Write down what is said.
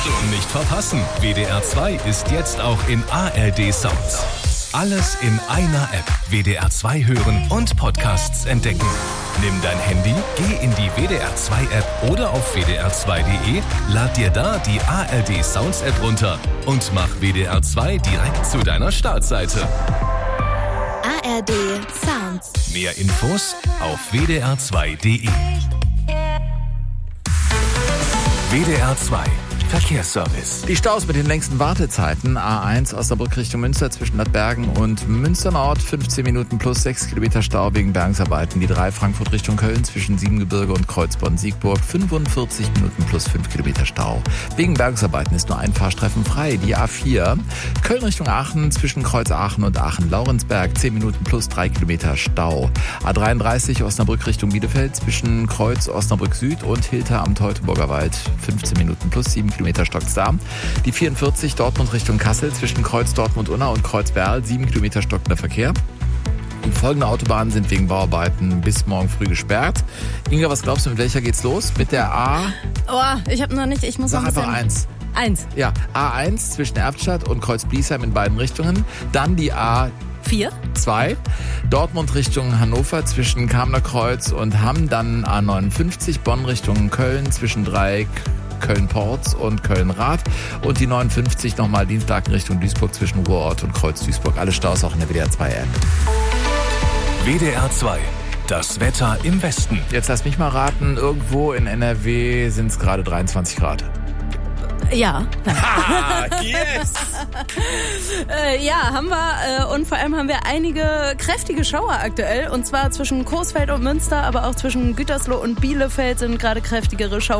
Achtung, nicht verpassen. WDR 2 ist jetzt auch in ARD Sounds. Alles in einer App. WDR 2 hören und Podcasts entdecken. Nimm dein Handy, geh in die WDR 2 App oder auf wdr2.de, lad dir da die ARD Sounds App runter und mach WDR 2 direkt zu deiner Startseite. ARD Sounds. Mehr Infos auf wdr2.de. WDR 2 Verkehrsservice. Die Staus mit den längsten Wartezeiten. A1 Osnabrück Richtung Münster zwischen Bad Bergen und Münster Nord. 15 Minuten plus 6 Kilometer Stau wegen Bergungsarbeiten. Die 3 Frankfurt Richtung Köln zwischen Siebengebirge und Kreuzborn-Siegburg. 45 Minuten plus 5 Kilometer Stau. Wegen Bergungsarbeiten ist nur ein Fahrstreifen frei. Die A4 Köln Richtung Aachen zwischen Kreuz Aachen und Aachen-Laurensberg. 10 Minuten plus 3 Kilometer Stau. A33 Osnabrück Richtung Bielefeld zwischen Kreuz Osnabrück Süd und Hilter am Teutoburger Wald. 15 Minuten plus 7 Kilometer stockt's da. Die 44 Dortmund Richtung Kassel zwischen Kreuz Dortmund-Unna und Kreuz Werl. 7 Kilometer stockender Verkehr. Die folgenden Autobahnen sind wegen Bauarbeiten bis morgen früh gesperrt. Inga, was glaubst du, mit welcher geht's los? Mit der A? Oh, ich habe noch nicht, ich muss Sag noch ein bisschen... einfach 1. 1. Ja, A1 zwischen Erftstadt und Kreuz-Bliesheim in beiden Richtungen. Dann die A4. 2. Dortmund Richtung Hannover zwischen Kamener Kreuz und Hamm. Dann A59 Bonn Richtung Köln zwischen Dreieck, Köln-Porz und Köln-Rath und die 59 nochmal Dienstlaken Richtung Duisburg zwischen Ruhrort und Kreuz-Duisburg. Alle Staus auch in der WDR 2 App. WDR 2, das Wetter im Westen. Jetzt lass mich mal raten, irgendwo in NRW sind es gerade 23 Grad. Ja. Ah, yes! Ja, haben wir. Und vor allem haben wir einige kräftige Schauer aktuell. Und zwar zwischen Coesfeld und Münster, aber auch zwischen Gütersloh und Bielefeld sind gerade kräftigere Schauer.